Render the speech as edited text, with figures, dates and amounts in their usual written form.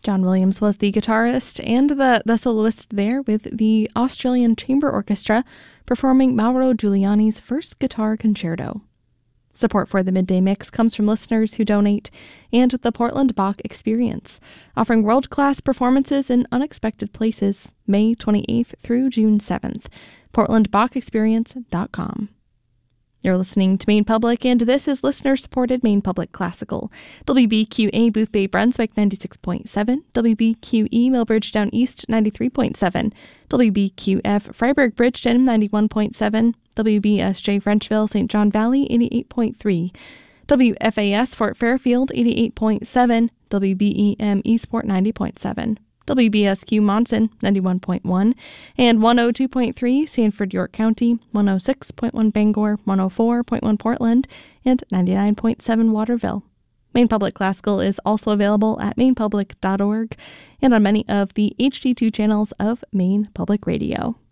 John Williams was the guitarist and the soloist there with the Australian Chamber Orchestra performing Mauro Giuliani's first guitar concerto. Support for the Midday Mix comes from listeners who donate and the Portland Bach Experience, offering world-class performances in unexpected places, May 28th through June 7th. PortlandBachExperience.com. You're listening to Maine Public, and this is listener-supported Maine Public Classical. WBQA Boothbay Brunswick 96.7, WBQE Millbridge Down East 93.7, WBQF Freiburg Bridgeton 91.7, WBSJ Frenchville St. John Valley 88.3, WFAS Fort Fairfield 88.7, WBEM Eastport 90.7. WBSQ Monson 91.1 and 102.3 Sanford York County, 106.1 Bangor, 104.1 Portland, and 99.7 Waterville. Maine Public Classical is also available at mainepublic.org and on many of the HD2 channels of Maine Public Radio.